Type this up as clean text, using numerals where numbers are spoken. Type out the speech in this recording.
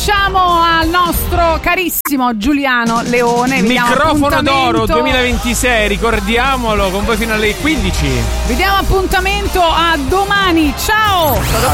lasciamo al nostro carissimo Giuliano Leone. Microfono d'oro 2026, ricordiamolo, con voi fino alle 15. Vi diamo appuntamento a domani. Ciao.